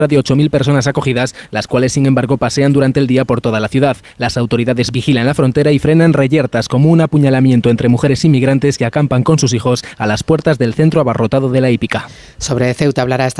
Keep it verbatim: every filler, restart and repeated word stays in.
de ocho mil personas acogidas, las cuales sin embargo pasean durante el día por toda la ciudad. Las autoridades vigilan la frontera y frenan reyertas como un apuñalamiento entre mujeres inmigrantes que acampan con sus hijos a las puertas del centro abarrotado de La Hípica. Sobre Ceuta hablará esta